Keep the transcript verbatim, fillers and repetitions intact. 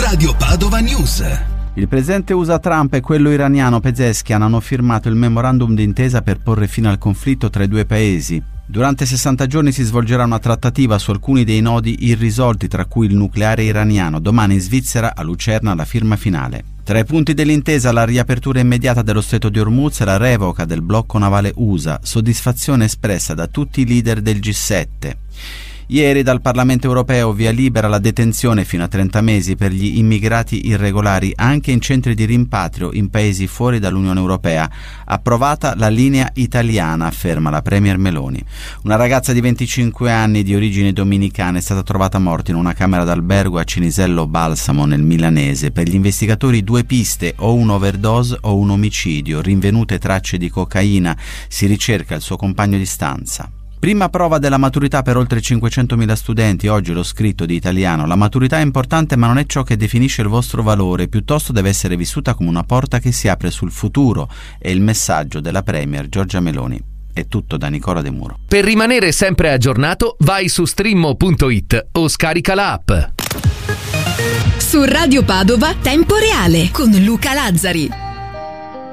Radio Padova News. Il presidente U S A Trump e quello iraniano Pezeshkian hanno firmato il memorandum d'intesa per porre fine al conflitto tra i due paesi. Durante sessanta giorni si svolgerà una trattativa su alcuni dei nodi irrisolti, tra cui il nucleare iraniano. Domani in Svizzera, a Lucerna, la firma finale. Tra i punti dell'intesa, la riapertura immediata dello stretto di Hormuz e la revoca del blocco navale U S A, soddisfazione espressa da tutti i leader del G sette. Ieri dal Parlamento europeo via libera la detenzione fino a trenta mesi per gli immigrati irregolari anche in centri di rimpatrio in paesi fuori dall'Unione Europea. Approvata la linea italiana, afferma la Premier Meloni. Una ragazza di venticinque anni di origini dominicane è stata trovata morta in una camera d'albergo a Cinisello Balsamo nel Milanese. Per gli investigatori due piste, o un overdose o un omicidio. Rinvenute tracce di cocaina, si ricerca il suo compagno di stanza. Prima prova della maturità per oltre cinquecentomila studenti, oggi lo scritto di italiano. La maturità è importante ma non è ciò che definisce il vostro valore, piuttosto deve essere vissuta come una porta che si apre sul futuro, è il messaggio della Premier Giorgia Meloni. È tutto da Nicola De Muro. Per rimanere sempre aggiornato vai su streammo punto it o scarica la app. Su Radio Padova Tempo Reale con Luca Lazzari.